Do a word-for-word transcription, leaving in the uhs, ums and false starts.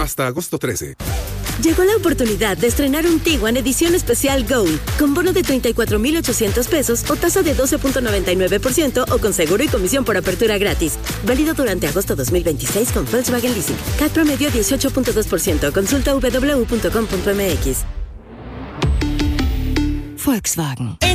hasta agosto trece. Llegó la oportunidad de estrenar un Tiguan edición especial Gold, con bono de treinta y cuatro mil ochocientos pesos o tasa de doce punto noventa y nueve por ciento o con seguro y comisión por apertura gratis. Válido durante agosto dos mil veintiséis con Volkswagen Leasing. C A T promedio dieciocho punto dos por ciento. Consulta w w w punto com punto m x. Volkswagen.